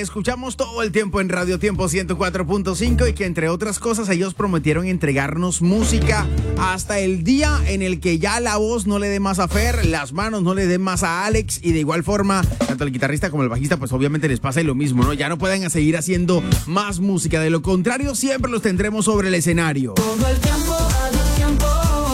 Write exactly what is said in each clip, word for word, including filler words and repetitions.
Escuchamos todo el tiempo en Radio Tiempo ciento cuatro punto cinco y que entre otras cosas ellos prometieron entregarnos música hasta el día en el que ya la voz no le dé más a Fer, las manos no le den más a Alex y de igual forma tanto el guitarrista como el bajista pues obviamente les pasa lo mismo, ¿no? Ya no pueden seguir haciendo más música, de lo contrario siempre los tendremos sobre el escenario. Todo el tiempo, Radio Tiempo.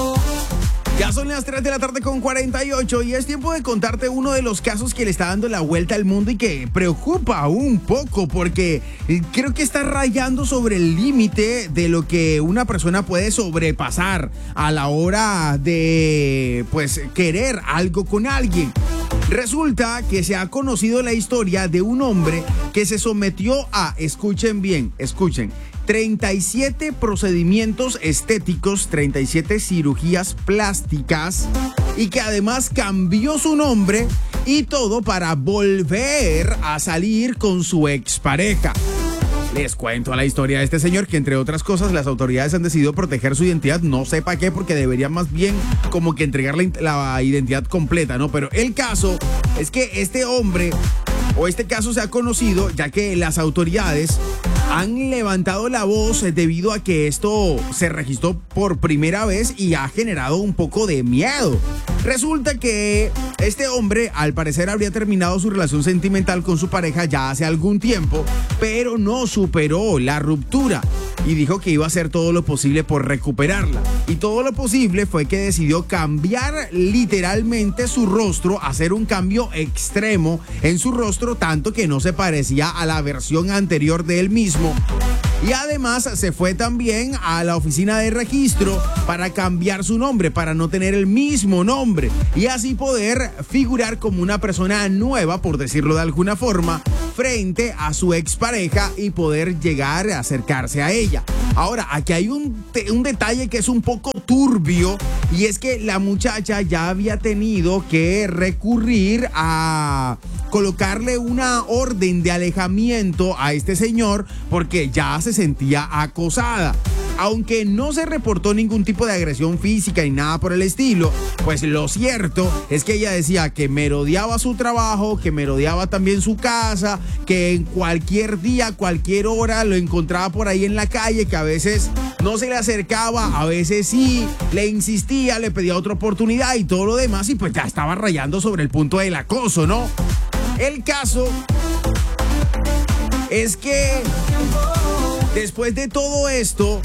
Ya son las tres de la tarde con cuarenta y ocho y es tiempo de contarte uno de los casos que le está dando la vuelta al mundo y que preocupa un poco porque creo que está rayando sobre el límite de lo que una persona puede sobrepasar a la hora de, pues, querer algo con alguien. Resulta que se ha conocido la historia de un hombre que se sometió a, escuchen bien, escuchen, treinta y siete procedimientos estéticos, treinta y siete cirugías plásticas y que además cambió su nombre y todo para volver a salir con su expareja. Les cuento la historia de este señor que, entre otras cosas, las autoridades han decidido proteger su identidad. No sé para qué, porque deberían más bien como que entregarle la identidad completa, ¿no? Pero el caso es que este hombre, o este caso se ha conocido, ya que las autoridades han levantado la voz debido a que esto se registró por primera vez y ha generado un poco de miedo. Resulta que este hombre, al parecer, habría terminado su relación sentimental con su pareja ya hace algún tiempo, pero no superó la ruptura y dijo que iba a hacer todo lo posible por recuperarla. Y todo lo posible fue que decidió cambiar literalmente su rostro, hacer un cambio extremo en su rostro, tanto que no se parecía a la versión anterior de él mismo. Y además se fue también a la oficina de registro para cambiar su nombre, para no tener el mismo nombre y así poder figurar como una persona nueva, por decirlo de alguna forma, frente a su expareja y poder llegar a acercarse a ella. Ahora, aquí hay un, un detalle que es un poco turbio y es que la muchacha ya había tenido que recurrir a colocarle una orden de alejamiento a este señor porque ya se sentía acosada. Aunque no se reportó ningún tipo de agresión física ni nada por el estilo, pues lo cierto es que ella decía que merodeaba su trabajo, que merodeaba también su casa, que en cualquier día, cualquier hora lo encontraba por ahí en la calle, que a veces no se le acercaba, a veces sí, le insistía, le pedía otra oportunidad y todo lo demás y pues ya estaba rayando sobre el punto del acoso, ¿no? El caso es que después de todo esto,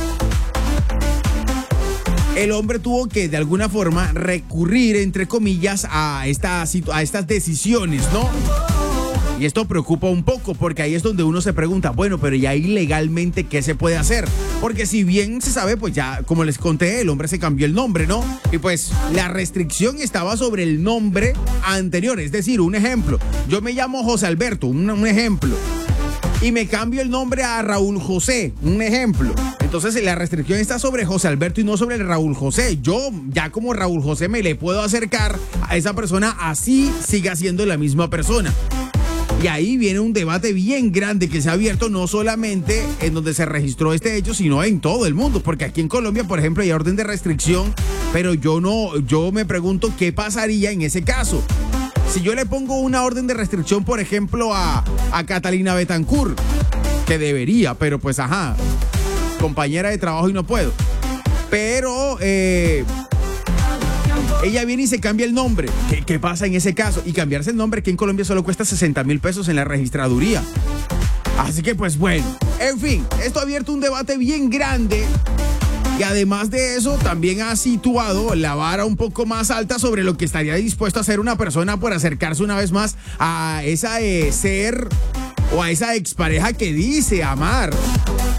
el hombre tuvo que de alguna forma recurrir, entre comillas, a, esta, a estas decisiones, ¿no? Y esto preocupa un poco porque ahí es donde uno se pregunta, bueno, pero ya ilegalmente, ¿qué se puede hacer? Porque si bien se sabe, pues ya, como les conté, el hombre se cambió el nombre, ¿no? Y pues la restricción estaba sobre el nombre anterior. Es decir, un ejemplo, yo me llamo José Alberto, un, un ejemplo, y me cambio el nombre a Raúl José, un ejemplo. Entonces la restricción está sobre José Alberto y no sobre el Raúl José. Yo ya como Raúl José me le puedo acercar a esa persona así siga siendo la misma persona. Y ahí viene un debate bien grande que se ha abierto no solamente en donde se registró este hecho, sino en todo el mundo. Porque aquí en Colombia, por ejemplo, hay orden de restricción, pero yo no, yo me pregunto qué pasaría en ese caso. Si yo le pongo una orden de restricción, por ejemplo, a, a Catalina Betancourt, que debería, pero pues ajá, compañera de trabajo y no puedo. Pero eh, ella viene y se cambia el nombre. ¿Qué, ¿Qué pasa en ese caso? Y cambiarse el nombre aquí en Colombia solo cuesta sesenta mil pesos en la registraduría. Así que pues bueno, en fin, esto ha abierto un debate bien grande. Y además de eso, también ha situado la vara un poco más alta sobre lo que estaría dispuesto a hacer una persona por acercarse una vez más a esa eh, ser o a esa expareja que dice amar.